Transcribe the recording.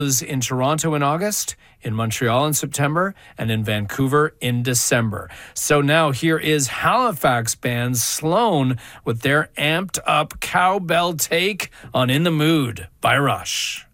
in Toronto in August, in Montreal in September, and in Vancouver in December. So now here is Halifax band Sloan with their amped up cowbell take on In the Mood by Rush.